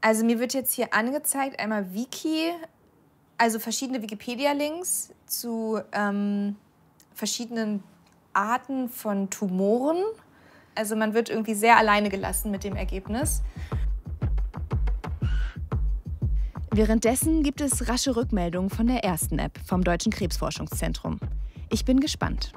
Also mir wird jetzt hier angezeigt, einmal Wiki, also verschiedene Wikipedia-Links zu verschiedenen Arten von Tumoren. Also man wird irgendwie sehr alleine gelassen mit dem Ergebnis. Währenddessen gibt es rasche Rückmeldungen von der ersten App vom Deutschen Krebsforschungszentrum. Ich bin gespannt.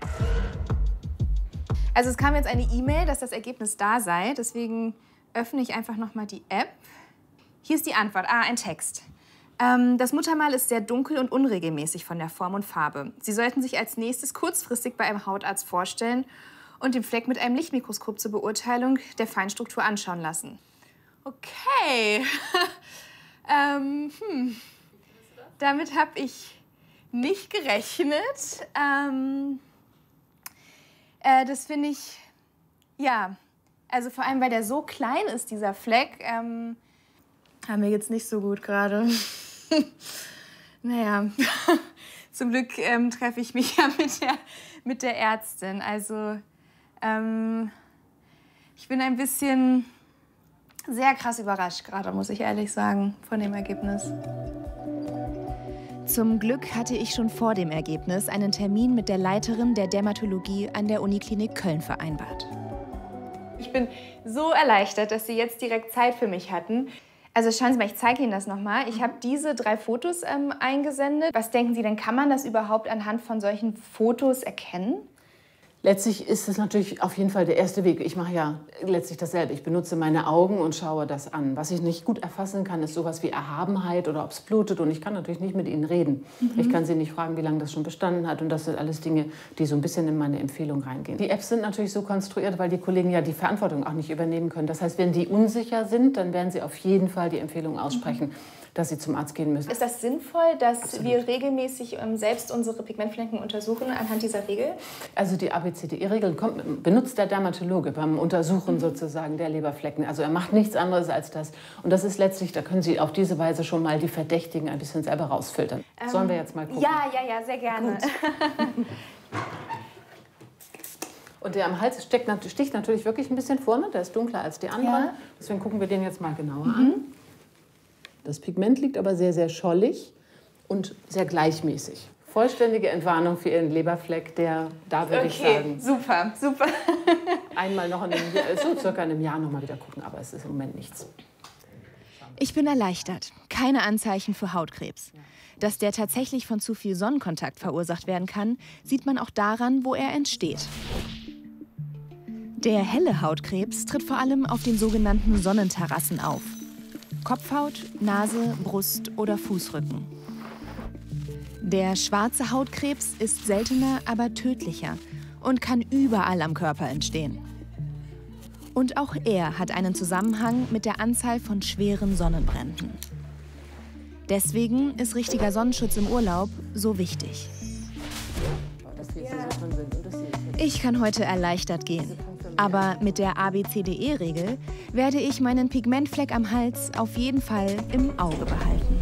Also es kam jetzt eine E-Mail, dass das Ergebnis da sei. Deswegen öffne ich einfach noch mal die App. Hier ist die Antwort. Ein Text. Das Muttermal ist sehr dunkel und unregelmäßig von der Form und Farbe. Sie sollten sich als nächstes kurzfristig bei einem Hautarzt vorstellen und den Fleck mit einem Lichtmikroskop zur Beurteilung der Feinstruktur anschauen lassen. Okay. Damit habe ich nicht gerechnet. Das finde ich, ja, also vor allem, weil der so klein ist, dieser Fleck, haben wir jetzt nicht so gut gerade. Naja, zum Glück treffe ich mich ja mit der Ärztin. Also ich bin ein bisschen sehr krass überrascht gerade, muss ich ehrlich sagen, von dem Ergebnis. Zum Glück hatte ich schon vor dem Ergebnis einen Termin mit der Leiterin der Dermatologie an der Uniklinik Köln vereinbart. Ich bin so erleichtert, dass Sie jetzt direkt Zeit für mich hatten. Also schauen Sie mal, ich zeige Ihnen das nochmal. Ich habe diese 3 Fotos eingesendet. Was denken Sie denn, kann man das überhaupt anhand von solchen Fotos erkennen? Letztlich ist es natürlich auf jeden Fall der erste Weg. Ich mache ja letztlich dasselbe. Ich benutze meine Augen und schaue das an. Was ich nicht gut erfassen kann, ist sowas wie Erhabenheit oder ob es blutet. Und ich kann natürlich nicht mit Ihnen reden. Ich kann Sie nicht fragen, wie lange das schon bestanden hat. Und das sind alles Dinge, die so ein bisschen in meine Empfehlung reingehen. Die Apps sind natürlich so konstruiert, weil die Kollegen ja die Verantwortung auch nicht übernehmen können. Das heißt, wenn die unsicher sind, dann werden sie auf jeden Fall die Empfehlung aussprechen, dass sie zum Arzt gehen müssen. Ist das sinnvoll, dass wir regelmäßig selbst unsere Pigmentflecken untersuchen anhand dieser Regel? Also die ABCDE-Regeln benutzt der Dermatologe beim Untersuchen sozusagen der Leberflecken. Also er macht nichts anderes als das. Und das ist letztlich, da können Sie auf diese Weise schon mal die Verdächtigen ein bisschen selber rausfiltern. Sollen wir jetzt mal gucken? Ja, sehr gerne. Und der am Hals sticht natürlich wirklich ein bisschen vorne. Der ist dunkler als die anderen. Ja. Deswegen gucken wir den jetzt mal genauer an. Das Pigment liegt aber sehr, sehr schollig und sehr gleichmäßig. Vollständige Entwarnung für Ihren Leberfleck, da würde ich sagen. Super. Einmal noch so circa in einem Jahr noch mal wieder gucken, aber es ist im Moment nichts. Ich bin erleichtert. Keine Anzeichen für Hautkrebs. Dass der tatsächlich von zu viel Sonnenkontakt verursacht werden kann, sieht man auch daran, wo er entsteht. Der helle Hautkrebs tritt vor allem auf den sogenannten Sonnenterrassen auf. Kopfhaut, Nase, Brust oder Fußrücken. Der schwarze Hautkrebs ist seltener, aber tödlicher und kann überall am Körper entstehen. Und auch er hat einen Zusammenhang mit der Anzahl von schweren Sonnenbränden. Deswegen ist richtiger Sonnenschutz im Urlaub so wichtig. Ich kann heute erleichtert gehen. Aber mit der ABCDE-Regel werde ich meinen Pigmentfleck am Hals auf jeden Fall im Auge behalten.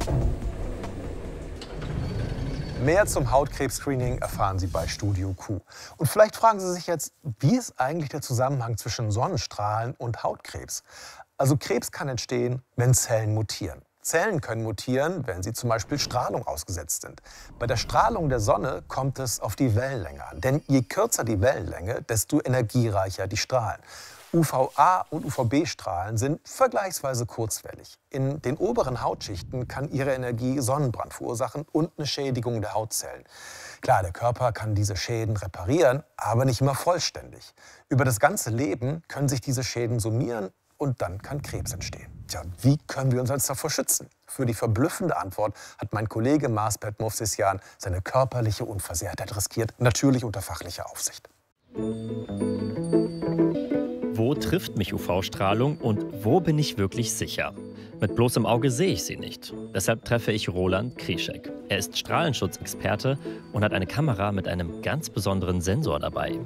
Mehr zum Hautkrebs-Screening erfahren Sie bei Studio Q. Und vielleicht fragen Sie sich jetzt, wie ist eigentlich der Zusammenhang zwischen Sonnenstrahlen und Hautkrebs? Also Krebs kann entstehen, wenn Zellen mutieren. Zellen können mutieren, wenn sie zum Beispiel Strahlung ausgesetzt sind. Bei der Strahlung der Sonne kommt es auf die Wellenlänge an. Denn je kürzer die Wellenlänge, desto energiereicher die Strahlen. UVA- und UVB-Strahlen sind vergleichsweise kurzwellig. In den oberen Hautschichten kann ihre Energie Sonnenbrand verursachen und eine Schädigung der Hautzellen. Klar, der Körper kann diese Schäden reparieren, aber nicht immer vollständig. Über das ganze Leben können sich diese Schäden summieren und dann kann Krebs entstehen. Tja, wie können wir uns jetzt davor schützen? Für die verblüffende Antwort hat mein Kollege Marsbet Movsisyan seine körperliche Unversehrtheit riskiert, natürlich unter fachlicher Aufsicht. Wo trifft mich UV-Strahlung und wo bin ich wirklich sicher? Mit bloßem Auge sehe ich sie nicht. Deshalb treffe ich Roland Krischek. Er ist Strahlenschutzexperte und hat eine Kamera mit einem ganz besonderen Sensor dabei.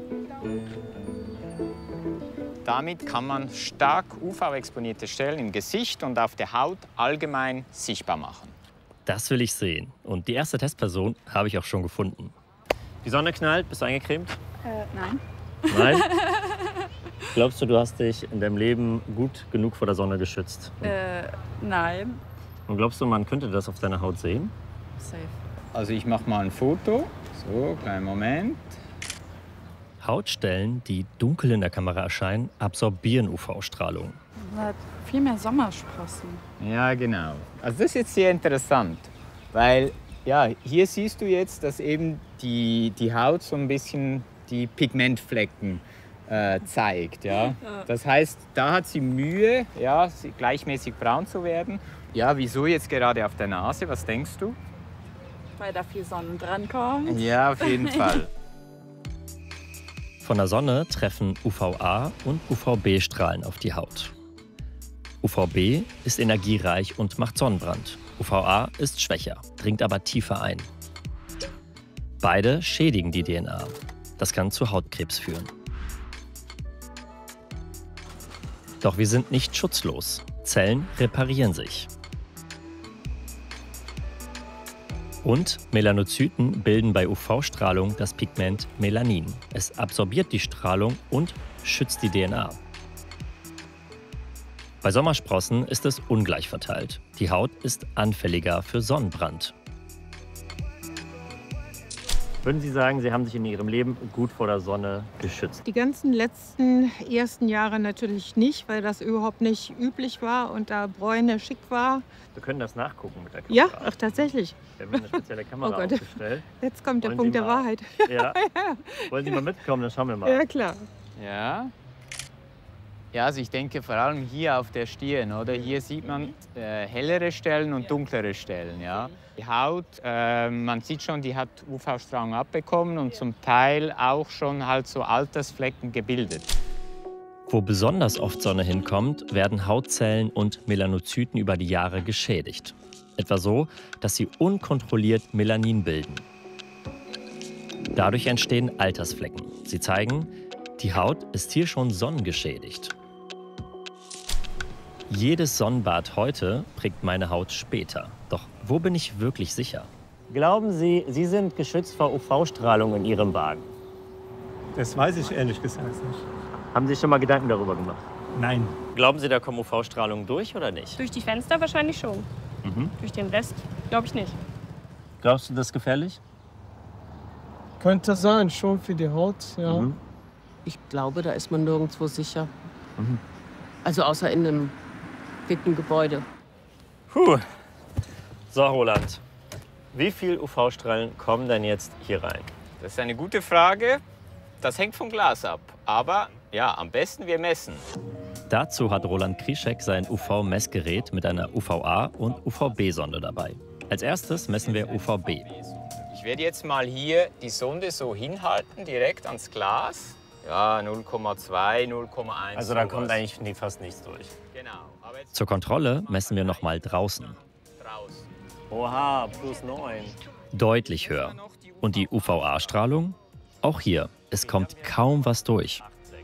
Damit kann man stark UV-exponierte Stellen im Gesicht und auf der Haut allgemein sichtbar machen. Das will ich sehen. Und die erste Testperson habe ich auch schon gefunden. Die Sonne knallt, bist du eingecremt? Nein. Nein? Glaubst du, du hast dich in deinem Leben gut genug vor der Sonne geschützt? Nein. Und glaubst du, man könnte das auf deiner Haut sehen? Safe. Also ich mache mal ein Foto. So, kleinen Moment. Hautstellen, die dunkel in der Kamera erscheinen, absorbieren UV-Strahlung. Man hat viel mehr Sommersprossen. Ja, genau. Also das ist jetzt sehr interessant, weil ja, hier siehst du jetzt, dass eben die Haut so ein bisschen die Pigmentflecken zeigt. Ja? Das heißt, da hat sie Mühe, ja, gleichmäßig braun zu werden. Ja, wieso jetzt gerade auf der Nase? Was denkst du? Weil da viel Sonne dran kommt. Ja, auf jeden Fall. Von der Sonne treffen UVA und UVB-Strahlen auf die Haut. UVB ist energiereich und macht Sonnenbrand. UVA ist schwächer, dringt aber tiefer ein. Beide schädigen die DNA. Das kann zu Hautkrebs führen. Doch wir sind nicht schutzlos. Zellen reparieren sich. Und Melanozyten bilden bei UV-Strahlung das Pigment Melanin. Es absorbiert die Strahlung und schützt die DNA. Bei Sommersprossen ist es ungleich verteilt. Die Haut ist anfälliger für Sonnenbrand. Würden Sie sagen, Sie haben sich in Ihrem Leben gut vor der Sonne geschützt? Die ganzen ersten Jahre natürlich nicht, weil das überhaupt nicht üblich war und da Bräune schick war. Wir können das nachgucken mit der Kamera. Ja, ach tatsächlich. Wir haben eine spezielle Kamera Oh Gott. aufgestellt. Jetzt kommt der Wollen Punkt Sie der mal- Wahrheit. Ja. Wollen Sie mal mitkommen? Dann schauen wir mal. Ja, klar. Ja. Ja, also ich denke vor allem hier auf der Stirn, oder? Hier sieht man hellere Stellen und dunklere Stellen, ja. Die Haut, man sieht schon, die hat UV-Strahlung abbekommen und zum Teil auch schon halt so Altersflecken gebildet. Wo besonders oft Sonne hinkommt, werden Hautzellen und Melanozyten über die Jahre geschädigt. Etwa so, dass sie unkontrolliert Melanin bilden. Dadurch entstehen Altersflecken. Sie zeigen, die Haut ist hier schon sonnengeschädigt. Jedes Sonnenbad heute prägt meine Haut später. Doch wo bin ich wirklich sicher? Glauben Sie, Sie sind geschützt vor UV-Strahlung in Ihrem Wagen? Das weiß ich ehrlich gesagt nicht. Haben Sie schon mal Gedanken darüber gemacht? Nein. Glauben Sie, da kommen UV-Strahlungen durch oder nicht? Durch die Fenster wahrscheinlich schon. Durch den Rest glaube ich nicht. Glaubst du, das ist gefährlich? Könnte sein, schon für die Haut, ja. Ich glaube, da ist man nirgendwo sicher. Also außer in einem dicken Gebäude. Puh. So, Roland. Wie viel UV-Strahlen kommen denn jetzt hier rein? Das ist eine gute Frage. Das hängt vom Glas ab. Aber ja, am besten wir messen. Dazu hat Roland Krischek sein UV-Messgerät mit einer UVA- und UVB-Sonde dabei. Als erstes messen wir UVB. Ich werde jetzt mal hier die Sonde so hinhalten, direkt ans Glas. Ja, 0,2, 0,1. Also da sowas. kommt eigentlich fast nichts durch. Genau. Aber jetzt Zur Kontrolle messen wir nochmal draußen. draußen. Oha, +9. Deutlich höher. Und die UVA-Strahlung? Auch hier, es kommt kaum was durch.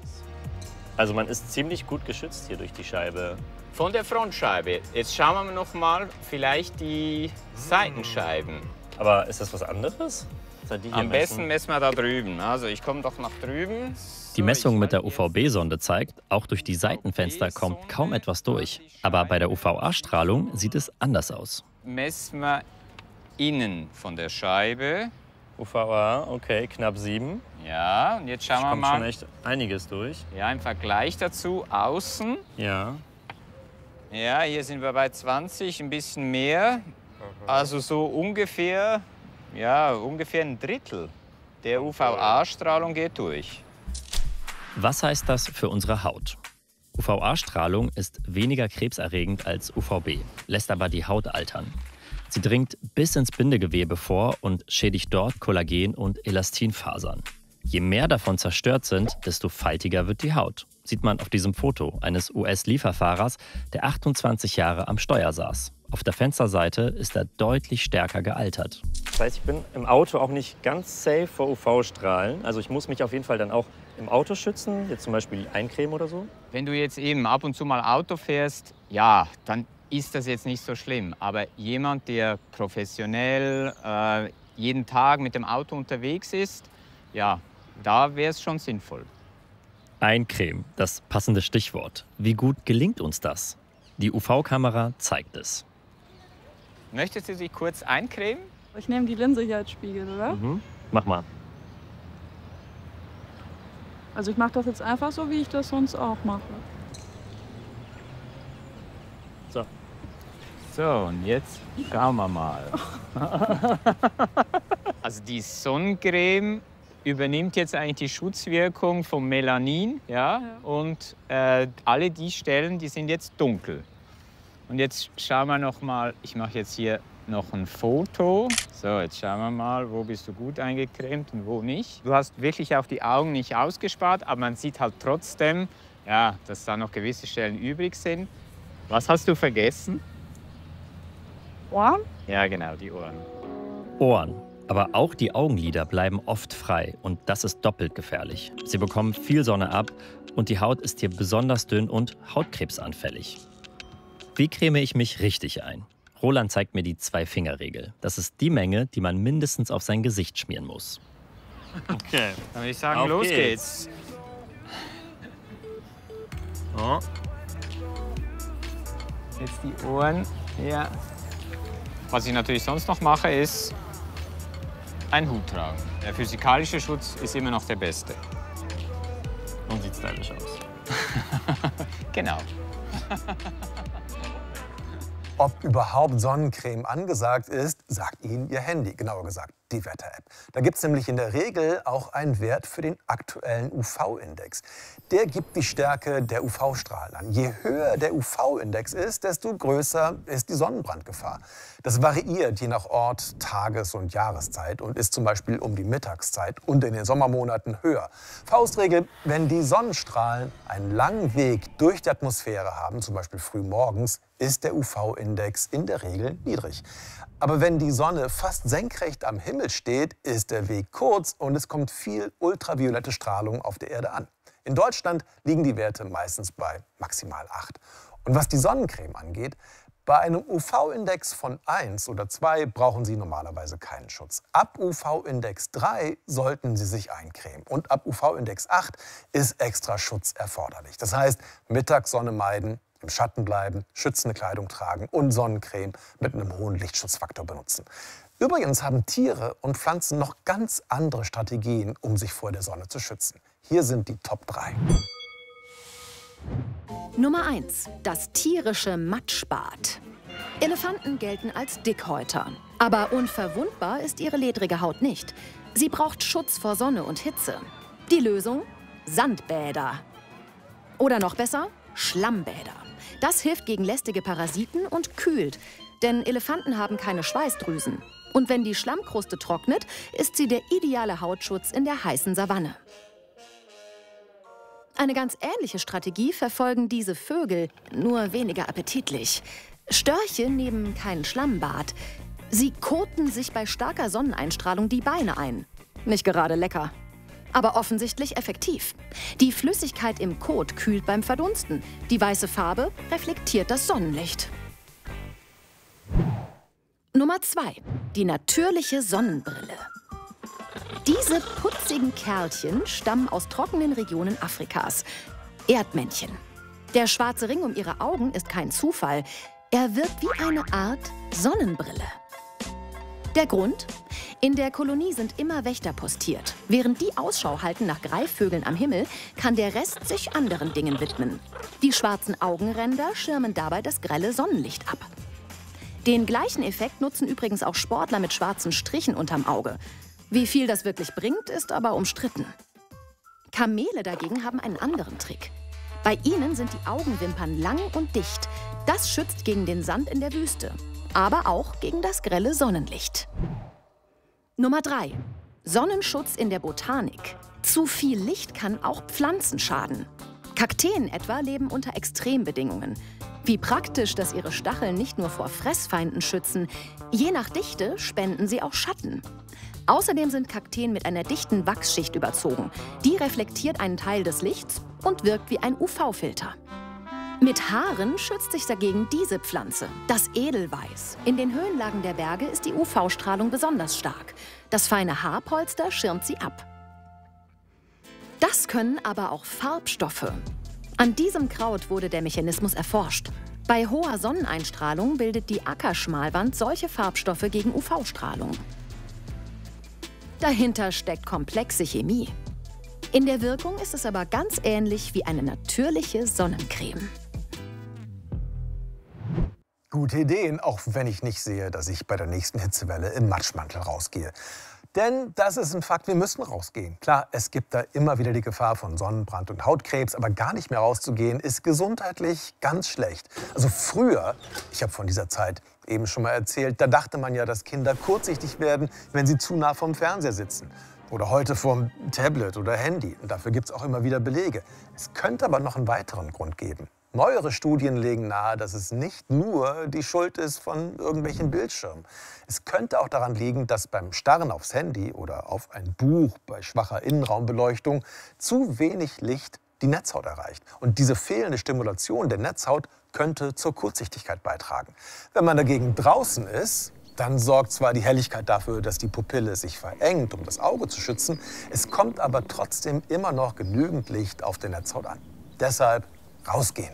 Also man ist ziemlich gut geschützt hier durch die Scheibe. Von der Frontscheibe. Jetzt schauen wir noch mal vielleicht die Seitenscheiben. Aber ist das was anderes? Am besten messen wir da drüben. Also ich komme doch nach drüben. Die Messung mit der UVB-Sonde zeigt, auch durch die Seitenfenster kommt kaum etwas durch. Aber bei der UVA-Strahlung sieht es anders aus. Messen wir innen von der Scheibe. UVA, okay, knapp 7. Ja, und jetzt schauen wir Kommt schon mal. echt einiges durch. Ja, im Vergleich dazu außen. Ja. Ja, hier sind wir bei 20, ein bisschen mehr. Also so ungefähr, ja, ungefähr ein Drittel der UVA-Strahlung geht durch. Was heißt das für unsere Haut? UVA-Strahlung ist weniger krebserregend als UVB, lässt aber die Haut altern. Sie dringt bis ins Bindegewebe vor und schädigt dort Kollagen und Elastinfasern. Je mehr davon zerstört sind, desto faltiger wird die Haut. Sieht man auf diesem Foto eines US-Lieferfahrers, der 28 Jahre am Steuer saß. Auf der Fensterseite ist er deutlich stärker gealtert. Das heißt, ich bin im Auto auch nicht ganz safe vor UV-Strahlen. Also ich muss mich auf jeden Fall dann auch im Auto schützen, jetzt zum Beispiel eincremen oder so. Wenn du jetzt eben ab und zu mal Auto fährst, ja, dann ist das jetzt nicht so schlimm. Aber jemand, der professionell jeden Tag mit dem Auto unterwegs ist, ja, da wäre es schon sinnvoll. Eincremen, das passende Stichwort. Wie gut gelingt uns das? Die UV-Kamera zeigt es. Möchtest du dich kurz eincremen? Ich nehme die Linse hier als Spiegel, oder? Mach mal. Also ich mache das jetzt einfach so, wie ich das sonst auch mache. So. So, und jetzt schauen wir mal. Also die Sonnencreme übernimmt jetzt eigentlich die Schutzwirkung vom Melanin, ja? Und alle die Stellen, die sind jetzt dunkel. Und jetzt schauen wir noch mal, ich mache jetzt hier noch ein Foto. So, jetzt schauen wir mal, wo bist du gut eingecremt und wo nicht. Du hast wirklich auch die Augen nicht ausgespart, aber man sieht halt trotzdem, ja, dass da noch gewisse Stellen übrig sind. Was hast du vergessen? Ohren? Ja, genau, die Ohren. Ohren. Aber auch die Augenlider bleiben oft frei und das ist doppelt gefährlich. Sie bekommen viel Sonne ab und die Haut ist hier besonders dünn und hautkrebsanfällig. Wie creme ich mich richtig ein? Roland zeigt mir die 2-Finger-Regel. Das ist die Menge, die man mindestens auf sein Gesicht schmieren muss. Okay, dann würde ich sagen, Auf los geht's. geht's. Oh. Jetzt die Ohren. Ja. Was ich natürlich sonst noch mache, ist einen Hut tragen. Der physikalische Schutz ist immer noch der beste. Und sieht stylisch aus. Genau. Ob überhaupt Sonnencreme angesagt ist, sagt Ihnen Ihr Handy, genauer gesagt die Wetter-App. Da gibt es nämlich in der Regel auch einen Wert für den aktuellen UV-Index. Der gibt die Stärke der UV-Strahlen an. Je höher der UV-Index ist, desto größer ist die Sonnenbrandgefahr. Das variiert je nach Ort, Tages- und Jahreszeit und ist zum Beispiel um die Mittagszeit und in den Sommermonaten höher. Faustregel: Wenn die Sonnenstrahlen einen langen Weg durch die Atmosphäre haben, zum Beispiel früh morgens, ist der UV-Index in der Regel niedrig. Aber wenn die Sonne fast senkrecht am Himmel steht, ist der Weg kurz und es kommt viel ultraviolette Strahlung auf der Erde an. In Deutschland liegen die Werte meistens bei maximal 8. Und was die Sonnencreme angeht, bei einem UV-Index von 1 oder 2 brauchen Sie normalerweise keinen Schutz. Ab UV-Index 3 sollten Sie sich eincremen. Und ab UV-Index 8 ist extra Schutz erforderlich. Das heißt, Mittagssonne meiden, im Schatten bleiben, schützende Kleidung tragen und Sonnencreme mit einem hohen Lichtschutzfaktor benutzen. Übrigens haben Tiere und Pflanzen noch ganz andere Strategien, um sich vor der Sonne zu schützen. Hier sind die Top 3. Nummer 1. Das tierische Matschbad. Elefanten gelten als Dickhäuter. Aber unverwundbar ist ihre ledrige Haut nicht. Sie braucht Schutz vor Sonne und Hitze. Die Lösung? Sandbäder. Oder noch besser, Schlammbäder. Das hilft gegen lästige Parasiten und kühlt, denn Elefanten haben keine Schweißdrüsen. Und wenn die Schlammkruste trocknet, ist sie der ideale Hautschutz in der heißen Savanne. Eine ganz ähnliche Strategie verfolgen diese Vögel, nur weniger appetitlich. Störche nehmen kein Schlammbad. Sie koten sich bei starker Sonneneinstrahlung die Beine ein. Nicht gerade lecker, aber offensichtlich effektiv. Die Flüssigkeit im Kot kühlt beim Verdunsten. Die weiße Farbe reflektiert das Sonnenlicht. Nummer 2. Die natürliche Sonnenbrille. Diese putzigen Kerlchen stammen aus trockenen Regionen Afrikas. Erdmännchen. Der schwarze Ring um ihre Augen ist kein Zufall. Er wirkt wie eine Art Sonnenbrille. Der Grund? In der Kolonie sind immer Wächter postiert. Während die Ausschau halten nach Greifvögeln am Himmel, kann der Rest sich anderen Dingen widmen. Die schwarzen Augenränder schirmen dabei das grelle Sonnenlicht ab. Den gleichen Effekt nutzen übrigens auch Sportler mit schwarzen Strichen unterm Auge. Wie viel das wirklich bringt, ist aber umstritten. Kamele dagegen haben einen anderen Trick. Bei ihnen sind die Augenwimpern lang und dicht. Das schützt gegen den Sand in der Wüste, aber auch gegen das grelle Sonnenlicht. Nummer 3. Sonnenschutz in der Botanik. Zu viel Licht kann auch Pflanzen schaden. Kakteen etwa leben unter Extrembedingungen. Wie praktisch, dass ihre Stacheln nicht nur vor Fressfeinden schützen. Je nach Dichte spenden sie auch Schatten. Außerdem sind Kakteen mit einer dichten Wachsschicht überzogen. Die reflektiert einen Teil des Lichts und wirkt wie ein UV-Filter. Mit Haaren schützt sich dagegen diese Pflanze, das Edelweiß. In den Höhenlagen der Berge ist die UV-Strahlung besonders stark. Das feine Haarpolster schirmt sie ab. Das können aber auch Farbstoffe. An diesem Kraut wurde der Mechanismus erforscht. Bei hoher Sonneneinstrahlung bildet die Ackerschmalwand solche Farbstoffe gegen UV-Strahlung. Dahinter steckt komplexe Chemie. In der Wirkung ist es aber ganz ähnlich wie eine natürliche Sonnencreme. Gute Ideen, auch wenn ich nicht sehe, dass ich bei der nächsten Hitzewelle im Matschmantel rausgehe. Denn das ist ein Fakt, wir müssen rausgehen. Klar, es gibt da immer wieder die Gefahr von Sonnenbrand und Hautkrebs, aber gar nicht mehr rauszugehen ist gesundheitlich ganz schlecht. Also früher, ich habe von dieser Zeit eben schon mal erzählt, da dachte man ja, dass Kinder kurzsichtig werden, wenn sie zu nah vom Fernseher sitzen. Oder heute vom Tablet oder Handy. Und dafür gibt es auch immer wieder Belege. Es könnte aber noch einen weiteren Grund geben. Neuere Studien legen nahe, dass es nicht nur die Schuld ist von irgendwelchen Bildschirmen. Es könnte auch daran liegen, dass beim Starren aufs Handy oder auf ein Buch bei schwacher Innenraumbeleuchtung zu wenig Licht die Netzhaut erreicht. Und diese fehlende Stimulation der Netzhaut könnte zur Kurzsichtigkeit beitragen. Wenn man dagegen draußen ist, dann sorgt zwar die Helligkeit dafür, dass die Pupille sich verengt, um das Auge zu schützen. Es kommt aber trotzdem immer noch genügend Licht auf der Netzhaut an. Deshalb rausgehen.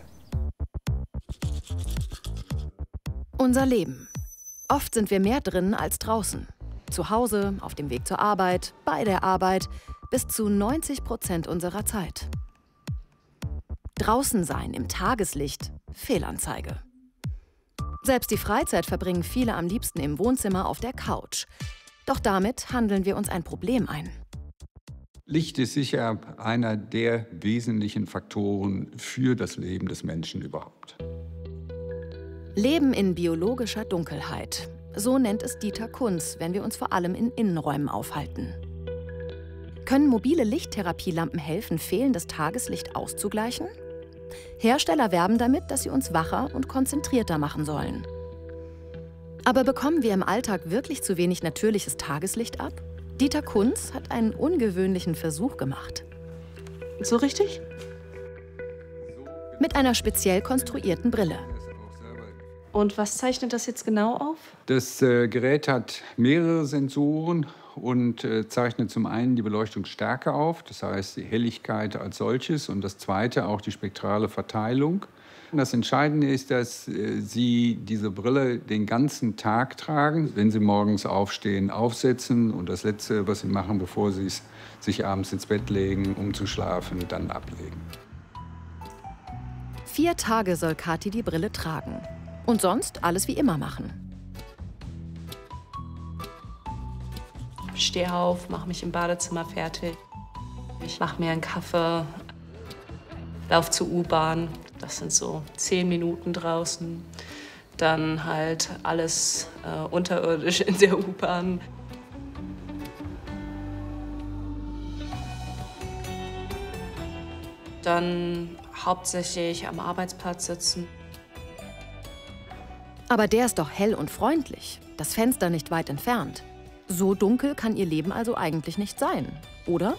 Unser Leben. Oft sind wir mehr drin als draußen. Zu Hause, auf dem Weg zur Arbeit, bei der Arbeit, bis zu 90% unserer Zeit. Draußen sein im Tageslicht, Fehlanzeige. Selbst die Freizeit verbringen viele am liebsten im Wohnzimmer auf der Couch. Doch damit handeln wir uns ein Problem ein. Licht ist sicher einer der wesentlichen Faktoren für das Leben des Menschen überhaupt. Leben in biologischer Dunkelheit. So nennt es Dieter Kunz, wenn wir uns vor allem in Innenräumen aufhalten. Können mobile Lichttherapielampen helfen, fehlendes Tageslicht auszugleichen? Hersteller werben damit, dass sie uns wacher und konzentrierter machen sollen. Aber bekommen wir im Alltag wirklich zu wenig natürliches Tageslicht ab? Dieter Kunz hat einen ungewöhnlichen Versuch gemacht. So richtig? Mit einer speziell konstruierten Brille. Und was zeichnet das jetzt genau auf? Das Gerät hat mehrere Sensoren und zeichnet zum einen die Beleuchtungsstärke auf, das heißt die Helligkeit als solches, und das zweite auch die spektrale Verteilung. Das Entscheidende ist, dass Sie diese Brille den ganzen Tag tragen, wenn Sie morgens aufstehen, aufsetzen und das Letzte, was Sie machen, bevor Sie sich abends ins Bett legen, um zu schlafen, dann ablegen. 4 Tage soll Kathi die Brille tragen. Und sonst alles wie immer machen. Ich stehe auf, mache mich im Badezimmer fertig. Ich mache mir einen Kaffee, laufe zur U-Bahn. Das sind so 10 Minuten draußen. Dann halt alles unterirdisch in der U-Bahn. Dann hauptsächlich am Arbeitsplatz sitzen. Aber der ist doch hell und freundlich. Das Fenster nicht weit entfernt. So dunkel kann ihr Leben also eigentlich nicht sein, oder?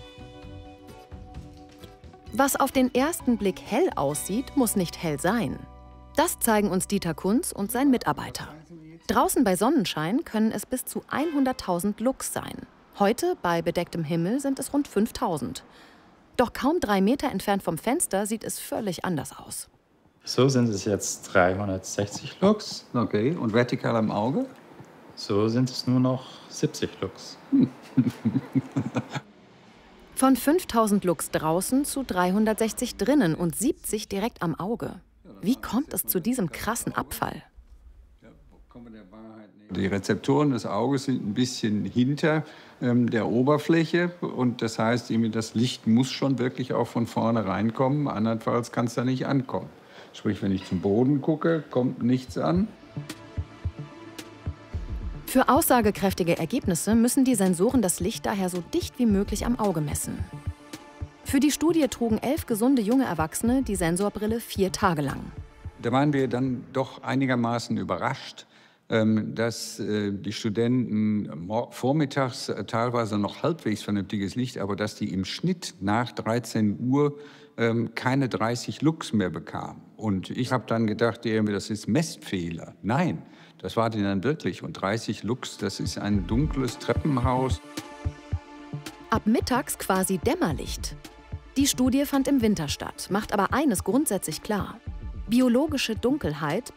Was auf den ersten Blick hell aussieht, muss nicht hell sein. Das zeigen uns Dieter Kunz und sein Mitarbeiter. Draußen bei Sonnenschein können es bis zu 100.000 Lux sein. Heute, bei bedecktem Himmel, sind es rund 5.000. Doch kaum 3 Meter entfernt vom Fenster sieht es völlig anders aus. So sind es jetzt 360 Lux. Okay, und vertikal am Auge? So sind es nur noch 70 Lux. Von 5000 Lux draußen zu 360 drinnen und 70 direkt am Auge. Wie kommt es zu diesem krassen Abfall? Die Rezeptoren des Auges sind ein bisschen hinter der Oberfläche und das heißt, das Licht muss schon wirklich auch von vorne reinkommen, andernfalls kann es da nicht ankommen. Sprich, wenn ich zum Boden gucke, kommt nichts an. Für aussagekräftige Ergebnisse müssen die Sensoren das Licht daher so dicht wie möglich am Auge messen. Für die Studie trugen 11 gesunde junge Erwachsene die Sensorbrille 4 Tage lang. Da waren wir dann doch einigermaßen überrascht, dass die Studenten vormittags teilweise noch halbwegs vernünftiges Licht, aber dass die im Schnitt nach 13 Uhr keine 30 Lux mehr bekamen. Und ich habe dann gedacht, das ist Messfehler. Nein, das war die dann wirklich. Und 30 Lux, das ist ein dunkles Treppenhaus. Ab mittags quasi Dämmerlicht. Die Studie fand im Winter statt, macht aber eines grundsätzlich klar: Biologische Dunkelheit